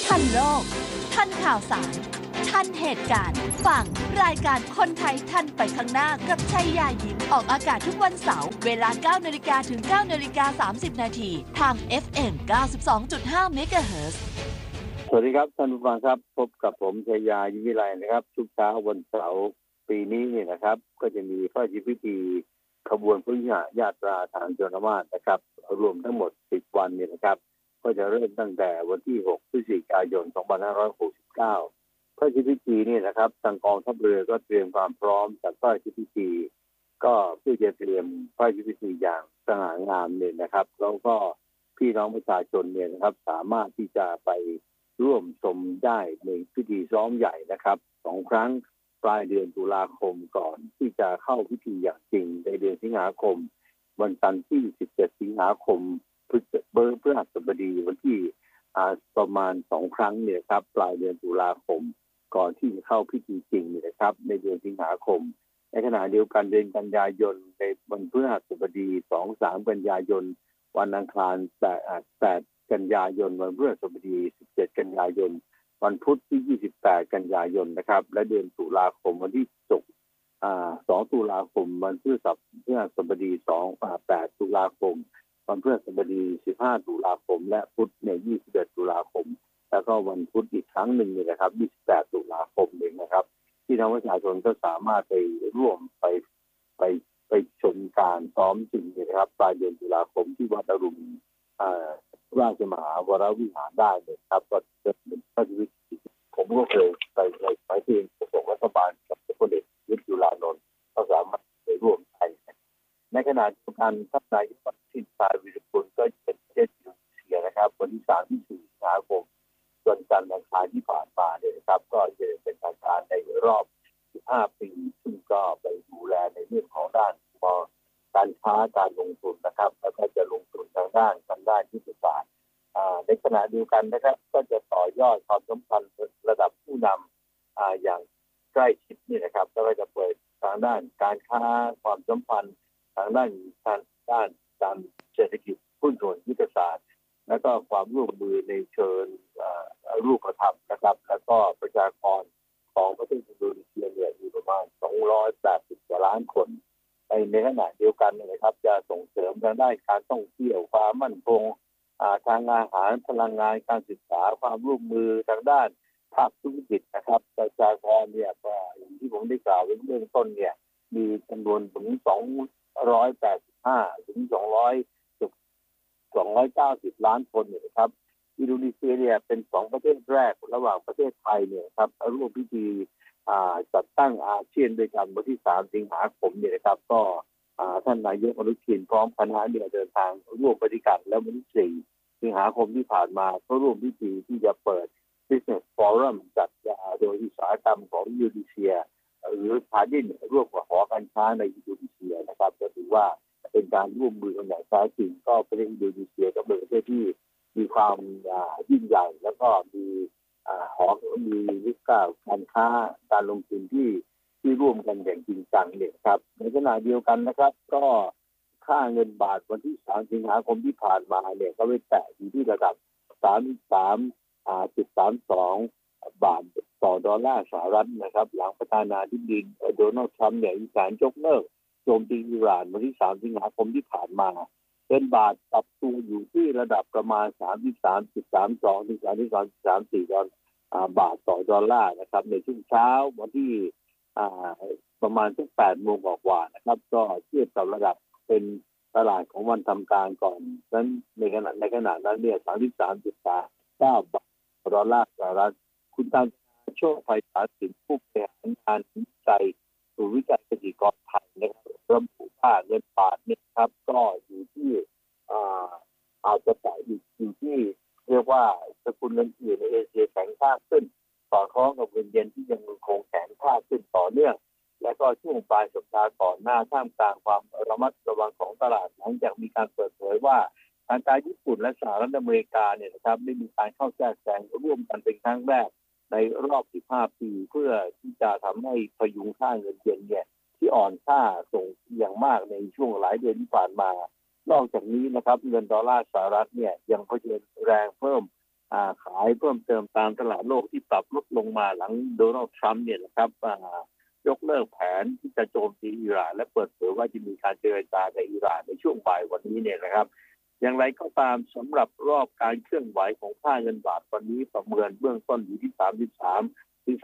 ทันโลกทันข่าวสารทันเหตุการณ์ฟังรายการคนไทยทันไปข้างหน้ากับชัยยายิ้มออกอากาศทุกวันเสาร์เวลา 9 นาฬิกาถึง 9 นาฬิกา 30 นาทีทาง FM 92.5 เมกะเฮิรตซ์สวัสดีครับท่านผู้ฟังครับพบกับผมชัยยายิ้มวิไลนะครับทุกเช้าวันเสาร์ปีนี้เนี่ยนะครับก็จะมีพระราชพิธีขบวนพระยุหญาตราทางชนมาศนะครับรวมทั้งหมด10วันเนี่ยนะครับก็จะเริ่มตั้งแต่วันที่6 พฤศจิกายน 2569 พระราชพิธีนี่นะครับทางกองทัพเรือก็เตรียมความพร้อมจัดพระราชพิธีก็เพื่อจะเตรียมพระราชพิธีอย่างสง่างามเนี่ยนะครับแล้วก็พี่น้องประชาชนเนี่ยนะครับสามารถที่จะไปร่วมชมได้ในพิธีซ้อมใหญ่นะครับ2 ครั้งปลายเดือนตุลาคมก่อนที่จะเข้าพิธีอย่างจริงในเดือนสิงหาคมวันจันทร์ที่17 สิงหาคมพฤหัสบดีวันที่ประมาณ2 ครั้งเนี่ยครับปลายเดือนตุลาคมก่อนที่จะเข้าพิธีจริงเนี่ยนะครับในเดือนสิงหาคมในขณะเดียวกันเดือนกันยายนในวันพฤหัสบดี 2-3 กันยายนวันอังคาร8 กันยายนวันพฤหัสบดี17 กันยายนวันพุธที่28 กันยายนนะครับและเดือนตุลาคมวันที่2 ตุลาคมวันพฤหัสบดี8 ตุลาคมวันพฤหัสบดี15 ตุลาคมและพุธใน21 ตุลาคมแล้วก็วันพุธอีกครั้งหนึ่งนะครับ28 ตุลาคมเองนะครับที่ทางประชาชนก็สามารถไปร่วมไปชมการซ้อมจริงนะครับปลายเดือนตุลาคมที่วัดอรุณราชมหาวรวิหารได้เลยครับก็จะเป็นพระราชพิธีผมก็เคยไปในที่กระทรวงรัฐบาลกับพลเอกประยุทธ์จุลานนท์ก็สามารถไปร่วมได้ในขณะเดียวกันท่านนายกทินชายวิรุฬก็เป็นประเทศอินโดนีเซียนะครับวันที่3 ที่ 4 สิงหาคมวันจันทร์อังคารที่ผ่านมาเนี่ยนะครับก็จะเป็นทางการในรอบ15 ปีซึ่งก็ไปดูแลในเรื่องของด้านการค้าการลงทุนนะครับแล้วก็จะลงทุนทางด้านยุทธศาสตร์ในขณะเดียวกันนะครับก็จะต่อยอดความสัมพันธ์ระดับผู้นำอย่างใกล้ชิดนี่นะครับแล้วก็จะเปิดทางด้านการค้าความสัมพันธ์ทางด้านการเศรษฐกิจหุ้นส่วนยุทธศาสตร์แล้วก็ความร่วมมือในเชิงรูปธรรมนะครับแล้วก็ประชากรของประเทศอินโดนีเซียเนี่ยอยู่ประมาณ280 กว่าล้านคนในขณะเดียวกันนะครับจะส่งเสริมทางด้านการท่องเที่ยวความมั่นคงทางอาหารพลังงานการศึกษาความร่วมมือทางด้านภาคธุรกิจนะครับประชากรเนี่ยก็อย่างที่ผมได้กล่าวไว้เบื้องต้นเนี่ยมีจำนวนถึง285 ถึง 290 ล้านคนเนี่ยครับอินโดนีเซียเนี่ยเป็น2 ประเทศแรกระหว่างประเทศไทยเนี่ยครับร่วมพิธีจัดตั้งอาเซียนด้วยกันวันที่3 สิงหาคมเนี่ยนะครับก็ท่านนายกอนุทินพร้อมคณะเดินทางร่วมปฏิบัติแล้ววันที่4 สิงหาคมที่ผ่านมาก็ร่วมพิธีที่จะเปิด Business Forum จัดโดยอุตสาหกรรมของอินโดนีเซียหรือพาดินร่วมกับหอการค้าในอินโดนีเซียนะครับก็ถือว่าเป็นการร่วมมือกันอย่างแท้จริงก็ประเทศอินโดนีเซียก็เป็นประเทศที่มีความยิ่งใหญ่แล้วก็มีมีวิสาหการค้าการลงทุนที่ร่วมกันอย่างจริงจังเนี่ยครับในขณะเดียวกันนะครับก็ค่าเงินบาทวันที่3 สิงหาคมที่ผ่านมาเนี่ยก็ไปแตะอยู่ที่ระดับ 33.32 บาทต่อดอลลาร์สหรัฐนะครับหลังประธานาธิบดีโดนัลด์ทรัมป์เนี่ยมีการยกเลิกโจมตีอิหร่านวันที่3 สิงหาคมที่ผ่านมาเงินบาทปรับตัวอยู่ที่ระดับประมาณ 33.32 ถึง 33.34 บาทต่อดอลลาร์นะครับในช่วงเช้าวันที่ประมาณสัก8 โมงกว่าๆนะครับก็เทียบกับระดับเป็นตลาดของวันทำการก่อนนั้นในขณะนั้นเนี่ย 33.39 บาทต่อดอลลาร์สหรัฐคุณตาโชคไพศาลสินผู้บริหารงานวิจัยศูนย์วิจัยเกษตรกรไทยนะครับระบุว่าเงินบาทเนี่ยครับก็อยู่ที่อาจจะแตะอยู่ที่เรียกว่าสกุลเงินอื่นในเอเชียแข็งค่าขึ้นสอดคล้องกับเงินเยนที่ยังคงแข็งค่าขึ้นต่อเนื่องและก็ช่วงปลายสัปดาห์ก่อนหน้าท่ามกลางความระมัดระวังของตลาดหลังจากมีการเปิดเผยว่าทางการญี่ปุ่นและสหรัฐอเมริกาเนี่ยนะครับได้มีการเข้าแทรกแซงร่วมกันเป็นครั้งแรกในรอบ15 ปีเพื่อที่จะทำให้พยุงค่าเงินเยนเนี่ยที่อ่อนค่าส่งอย่างมากในช่วงหลายเดือนที่ผ่านมานอกจากนี้นะครับเงินดอลลาร์สหรัฐเนี่ยยังเผชิญแรงเพิ่มขาายเพิ่มเติมตามตลาดโลกที่ปรับลดลงมาหลังโดนัลด์ทรัมป์เนี่ยนะครับยกเลิกแผนที่จะโจมตีอิหร่านและเปิดเผยว่าจะมีการเจรจากับอิหร่านในช่วงบ่ายวันนี้เนี่ยนะครับอย่างไรก็ตามสำหรับรอบการเคลื่อนไหวของค่าเงินบาทวันนี้ประเมินเบื้องต้นอยู่ที่33 ถึง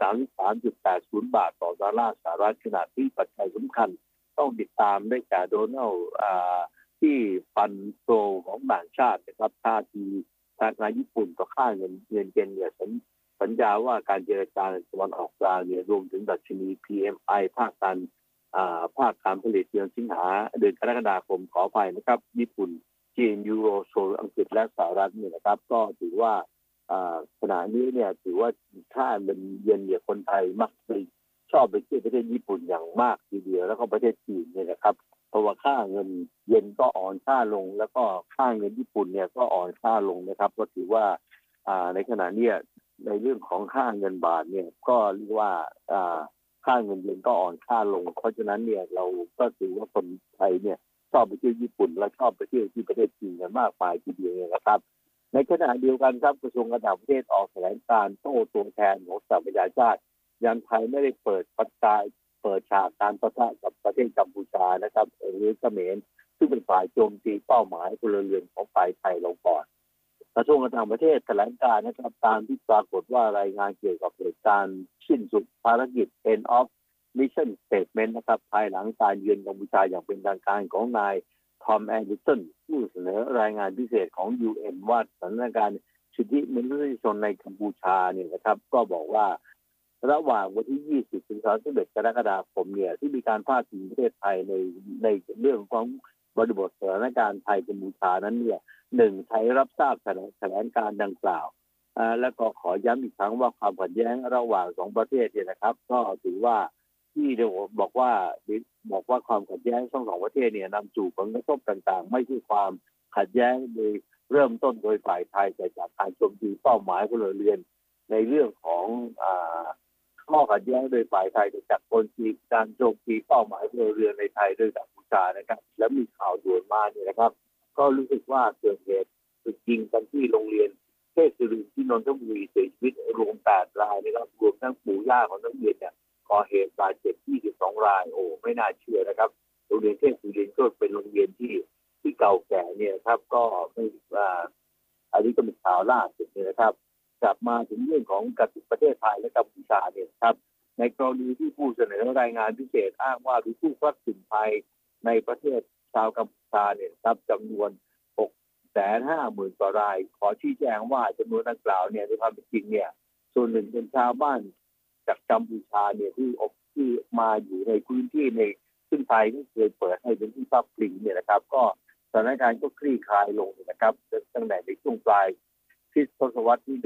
33.80 บาทต่อดอลลาร์สหรัฐขณะที่ปัจจัยสำคัญต้องติดตามได้จากโดนัลด์ที่ฟันโฟของต่างชาตินะครับท่าทีทางการญี่ปุ่นต่อค่าเงินเยนเนี่ยสัญญาว่าการเจรจาในตะวันออกกลางเนี่ยรวมถึงดัชนี PMI ภาคการผลิตเดือนสิงหาเดือนกรกฎาคมขออภัยนะครับญี่ปุ่นจีนยูโรโซนอังกฤษและสหรัฐเนี่ยนะครับก็ถือว่าขณะนี้เนี่ยถือว่าค่าเงินเยนเนี่ยคนไทยมักชอบไปเที่ยวประเทศญี่ปุ่นอย่างมากทีเดียวแล้วก็ประเทศจีนเนี่ยนะครับเพราะว่าค่าเงินเยนก็อ่อนค่าลงแล้วก็ค่าเงินญี่ปุ่นเนี่ยก็อ่อนค่าลงนะครับก็ถือว่าในขณะนี้ในเรื่องของค่าเงินบาทเนี่ยก็เรียกว่าค่าเงินเยนก็อ่อนค่าลงเพราะฉะนั้นเนี่ยเราก็ถือว่าคนไทยเนี่ยชอบไปเที่ยวญี่ปุ่นและชอบไปเที่ยวที่ประเทศจีนกันมากมายทีเดียวนะครับในขณะเดียวกันครับกระทรวงการต่างประเทศออกแถลงการโต้ตัวแทนของสหประชาชาติยังไทยไม่ได้เปิดฉากการปะทะกับประเทศกัมพูชานะครับหรือเขมรซึ่งเป็นฝ่ายโจมตีเป้าหมายพลเรือนของฝ่ายไทยลงก่อนกระทรวงการต่างประเทศแถลงการนะครับตามที่ปรากฏว่ารายงานเกี่ยวกับเหตุการณ์สิ้นสุดภารกิจ End of Mission Statement นะครับภายหลังการเยือนกัมพูชาอย่างเป็นทางการของนายทอมแอนเดอร์สันผู้เสนอรายงานพิเศษของ UN ว่าสถานการณ์สิทธิมนุษยชนในกัมพูชาเนี่ยนะครับก็บอกว่าระหว่างวันที่ 20 ถึง 31 กรกฎาคมเนี่ยที่มีการพาดพิงประเทศไทยในเรื่องของบริบทสถานการณ์ไทยกัมพูชานั้นเนี่ยไทยรับทราบแถลงการดังกล่าวแล้วก็ขอย้ำอีกครั้งว่าความขัดแย้งระหว่างสองประเทศเนี่ยนะครับก็ถือว่าที่เดียวบอกว่าความขัดแย้งทั้งสองประเทศเนี่ยนำสู่ผลกระทบต่างๆไม่ใช่ความขัดแย้งโดยเริ่มต้นโดยฝ่ายไทยแต่จากการโจมตีเป้าหมายพลเรือนในเรื่องของข้อขัดแย้งโดยฝ่ายไทยจากการโจมตีเป้าหมายพลเรือนในไทยโดยกัมพูชานะครับและมีข่าวด่วนมาเนี่ยนะครับก็รู้สึกว่าเกิดเหตุยิงกันที่โรงเรียนเทพศิรินทร์ที่นนทบุรีเสียชีวิตรวม8 รายนะครับรวมทั้งปู่ย่าของนักเรียนเนี่ยก่อเหตุบาดเจ็บ22 รายโอ้ไม่น่าเชื่อนะครับโรงเรียนเทพศิรินทร์ก็เป็นโรงเรียนที่เก่าแก่เนี่ยครับก็ไม่ว่าอันนี้ก็เป็นข่าวล่าสุดเนี่ยนะครับกลับมาถึงเรื่องของกับประเทศไทยและกัมพูชาเนี่ยครับในกรณีที่ผู้เสนอรายงานพิเศษอ้างว่ามีผู้พลัดถิ่นไทยในประเทศชาวกัมพูชาเนี่ยครับจำนวน 650,000 กว่ารายขอชี้แจงว่าจำนวนดังกล่าวเนี่ยในความเป็นจริงเนี่ยส่วนหนึ่งเป็นชาวบ้านจากกัมพูชาเนี่ยที่มาอยู่ในพื้นที่ในซึ่งไทยก็เคยเปิดให้เป็นที่พักพิงเนี่ยนะครับก็สถานการณ์ก็คลี่คลายลงนะครับตั้งแต่ในช่วงปลายทศวรรษที่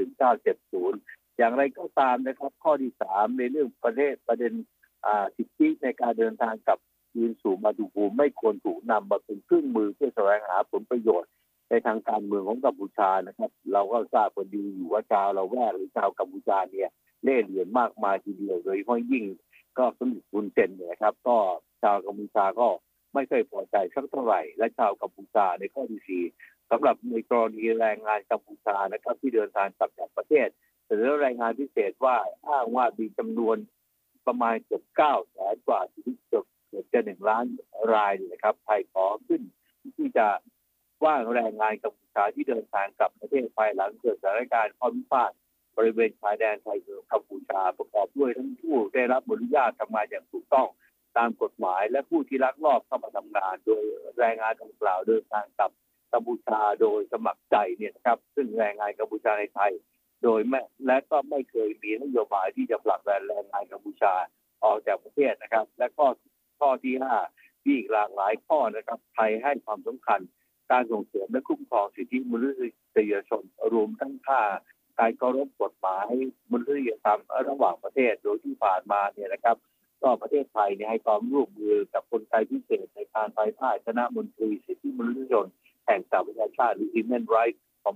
1970 อย่างไรก็ตามนะครับข้อที่ 3 ในเรื่องประเด็นสิทธิในการเดินทางกับยืนสู่มาตุภูมิไม่ควรถูกนำมาเป็นเครื่องมือเพื่อแสวงหาผลประโยชน์ในทางการเมืองของกัมพูชานะครับเราก็ทราบกันดีอยู่ว่าชาวละแวกหรือชาวกัมพูชาเนี่ยเล่ห์เหลี่ยมมากมายทีเดียวโดยเฉพาะยิ่งก็สมเด็จฮุนเซนเนี่ยครับก็ชาวกัมพูชาก็ไม่เคยพอใจสักเท่าไหร่และชาวกัมพูชาในข้อที่4สำหรับในกรณีแรงงานกัมพูชานะครับที่เดินทางกลับจากประเทศเสนอรายงานพิเศษว่าอ้างว่ามีจำนวนประมาณเกือบ900,000 กว่าถึงเกือบจะ1 ล้านรายนะครับไทยขอขึ้นที่จะว่าแรงงานกัมพูชาที่เดินทางกลับประเทศภายหลังเกิดสถานการณ์ข้อพิพาทบริเวณชายแดนไทยกัมพูชาประกอบด้วยทั้งผู้ได้รับอนุญาตทำงานอย่างถูกต้องตามกฎหมายและผู้ที่ลักลอบเข้ามาทำงานโดยแรงงานดังกล่าวเดินทางกลับกัมพูชาโดยสมัครใจเนี่ยครับซึ่งแรงงานกัมพูชาในไทยโดยและก็ไม่เคยมีนโยบายที่จะผลักดันแรงงานกัมพูชาออกจากประเทศนะครับและข้อที่5มีอีกหลากหลายข้อนะครับไทยให้ความสำคัญการส่งเสริมและคุ้มครองสิทธิมนุษยชนรวมทั้งการเคารพกฎหมายมนุษยธรรมระหว่างประเทศโดยที่ผ่านมาเนี่ยนะครับก็ประเทศไทยเนี่ยให้ความร่วมมือกับกลไกพิเศษในการภายใต้คณะมนตรีสิทธิมนุษยชนแห่งสหประชาชาติหรือ Human Rights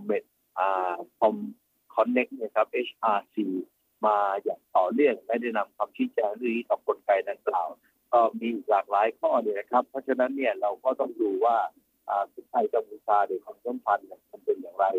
Connect นะครับ HRC มาอย่างต่อเนื่องและได้นำคำชี้แจงเรื่องนี้ต่อกลไกดังกล่าวก็มีหลากหลายข้อเนี่ยนะครับเพราะฉะนั้นเนี่ยเราก็ต้องดูว่าไทยกัมพูชาในความสัมพันธ์มันเป็นอย่างไร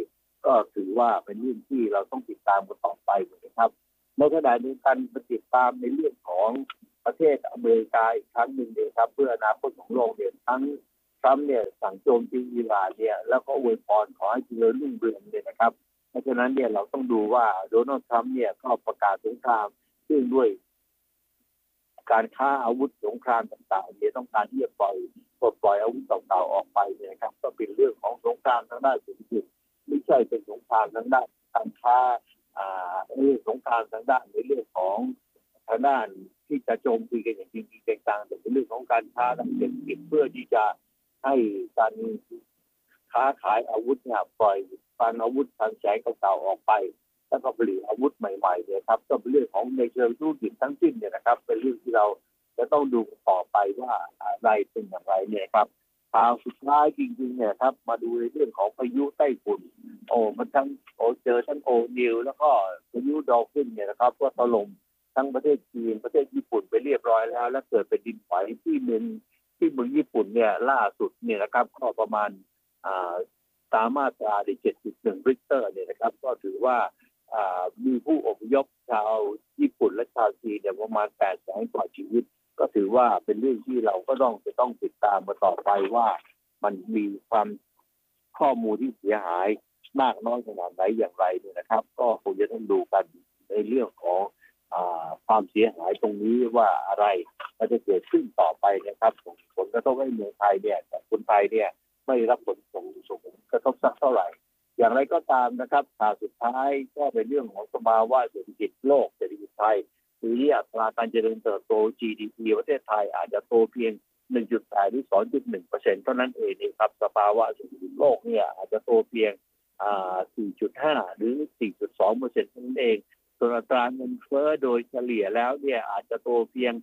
ก็ถือว่าเป็นเรื่องที่เราต้องติดตามกันต่อไปนะครับในขณะเดียวกันติดตามในเรื่องของประเทศอเมริกาอีกครั้งหนึ่งเนี่ยครับเพื่ออนาคตของโลกเนี่ยทั้งทรัมป์เนี่ยสั่งโจมตีอิหร่านเนี่ยแล้วก็อวยพรขอให้เจริญรุ่งเรืองเนี่ยนะครับเพราะฉะนั้นเนี่ยเราต้องดูว่าโดนัลด์ทรัมป์เนี่ยก็ประกาศสงครามซึ่งด้วยการค้าอาวุธสงครามต่างๆเนี่ยต้องการที่จะปลดปล่อยอาวุธเก่าๆออกไปเนี่ยครับก็เป็นเรื่องของสงครามทางด้านเศรษฐกิจไม่ใช่เป็นสงครามทางด้านการค้าเรื่องสงครามทางด้านในเรื่องของทางด้านที่จะโจมตีกันอย่างจริงๆจังๆแต่เป็นเรื่องของการค้าทางเศรษฐกิจเพื่อที่จะให้การค้าขายอาวุธเนี่ยปล่อยการอาวุธทางแสงเก่าๆออกไปแล้วก็ผลิตอาวุธใหม่ๆเนี่ยครับก็เป็นเรื่องของในเชิงธุรกิจทั้งสิ้นเนี่ยนะครับเป็นเรื่องที่เราจะต้องดูต่อไปว่าอะไรเป็นอย่างไรเนี่ยครับข่าวสุดท้ายจริงๆเนี่ยครับมาดูในเรื่องของพายุไต้ฝุ่นมันทั้งเจอทั้งโอนิวแล้วก็พายุดอลฟินเนี่ยนะครับก็ถล่มทั้งประเทศจีนประเทศญี่ปุ่นไปเรียบร้อยแล้วและเกิดเป็นดินไหวที่เมืองญี่ปุ่นเนี่ยล่าสุดเนี่ยนะครับก็ประมาณตามมาตรา7.1 ริกเตอร์เนี่ยนะครับก็ถือว่ามีผู้อพยพชาวญี่ปุ่นและชาวจีนเนี่ยประมาณ800,000 กว่าชีวิตก็ถือว่าเป็นเรื่องที่เราก็ต้องติดตามมาต่อไปว่ามันมีความข้อมูลที่เสียหายมากน้อยขนาดไหนอย่างไรเนี่ยนะครับก็คงจะต้องดูกันในเรื่องของความเสียหายตรงนี้ว่าอะไรมันจะเกิดขึ้นต่อไปนะครับผลกระทบให้เมืองไทยเนี่ยแต่คนไทยเนี่ยไม่รับผลกระทบสักเท่าไหร่อย่างไรก็ตามนะครับข่าวสุดท้ายก็เป็นเรื่องของสภาวะเศรษฐกิจโลกเศรษฐกิจไทยคืออัตราการเจริญเติบโต GDP ประเทศไทยอาจจะโตเพียง 1.8 หรือ 2.1% เท่านั้นเองนะครับสภาวะเศรษฐกิจโลกเนี่ยอาจจะโตเพียง4.5 หรือ 4.2% เท่านั้นเองส่วนอัตราเงินเฟ้อโดยเฉลี่ยแล้วเนี่ยอาจจะโตเพียง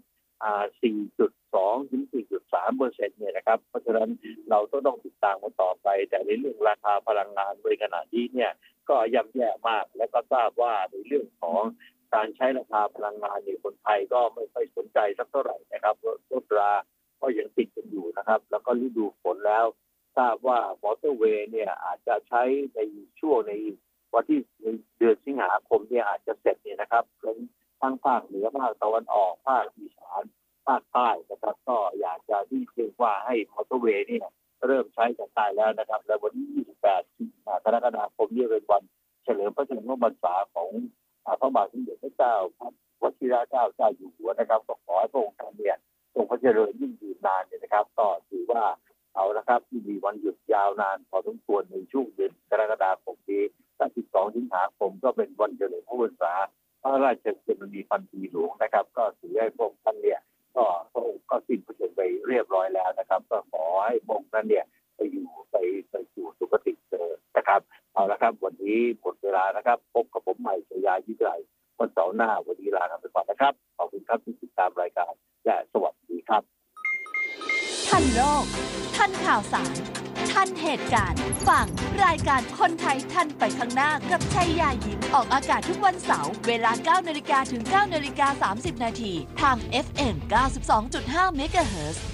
4.2 ถึง 4.3% เนี่ยนะครับเพราะฉะนั้นเราต้องติดตามกันต่อไปแต่ในเรื่องราคาพลังงานในขณะนี้เนี่ยก็ย่ำแย่มากและก็ทราบว่าในเรื่องของการใช้ราคาพลังงานเนี่ยคนไทยก็ไม่ค่อยสนใจสักเท่าไหร่นะครับรถราก็ยังติดกันอยู่นะครับแล้วก็ฤดูฝนแล้วทราบว่ามอเตอร์เวย์เนี่ยอาจจะใช้ในช่วงในวันที่เดือนสิงหาคมเนี่ยอาจจะเสร็จเนี่ยนะครับทั้งภาคเหนือภาคตะวันออกภาคอีสานภาคใต้นะครับก็อยากจะที่เรียกว่าให้มอเตอร์เวย์เนี่ยเริ่มใช้กันได้แล้วนะครับและวันที่28 กรกฎาคมนี้เป็นวันเฉลิมพระชนมพรรษาของพระบาทสมเด็จพระเจ้าวชิรเกล้าเจ้าอยู่หัวนะครับก็ขอให้พระองค์ท่านเนี่ยทรงพระเจริญยิ่งยืนนานเนี่ยนะครับก็ถือว่าเอาละครับที่มีวันหยุดยาวนานพอสมควรในช่วงเดือนกรกฎาคมนี้12 สิงหาคมก็เป็นวันเฉลิมพระพรรษาพระราชกรณีพันปีหลวงนะครับก็ถือให้พระองค์ท่านเนี่ยก็พระองค์ก็สิ้นพระชนม์ไปเรียบร้อยแล้วนะครับก็ขอให้พระองค์ท่านเนี่ยไปอยู่สุคติเถิดนะครับเอาละครับวันนี้หมดเวลานะครับพบกับผมใหม่ชยายิ่งใหญ่วันเสาร์หน้าวันนี้ลาไปก่อนนะครับขอบคุณครับที่ติดตามรายการและสวัสดีครับทันโลกทันข่าวสารทันเหตุการณ์ฟังรายการคนไทยทันไปข้างหน้ากับชัยยายิ้มออกอากาศทุกวันเสาร์เวลา 9 นาฬิกาถึง 9 นาฬิกา 30 นาทีทาง FM 92.5 เมกะเฮิรตซ์